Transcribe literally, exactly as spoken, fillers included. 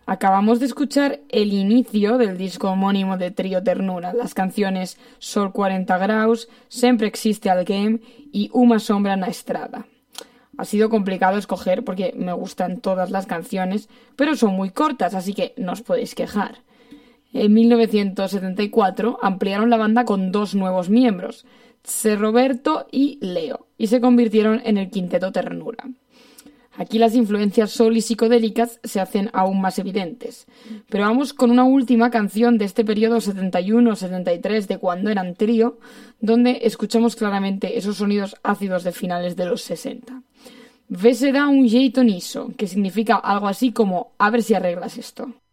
Acabamos de escuchar el inicio del disco homónimo de Trío Ternura, las canciones Sol cuarenta graus, Sempre existe alguém y Uma sombra na estrada. Ha sido complicado escoger porque me gustan todas las canciones, pero son muy cortas, así que no os podéis quejar. En mil novecientos setenta y cuatro ampliaron la banda con dos nuevos miembros, Tse Roberto y Leo, y se convirtieron en el Quinteto Ternura. Aquí las influencias soul y psicodélicas se hacen aún más evidentes. Pero vamos con una última canción de este periodo setenta y uno setenta y tres de cuando eran trío, donde escuchamos claramente esos sonidos ácidos de finales de los sesenta. Vê se dá un jeito nisso, que significa algo así como a ver si arreglas esto.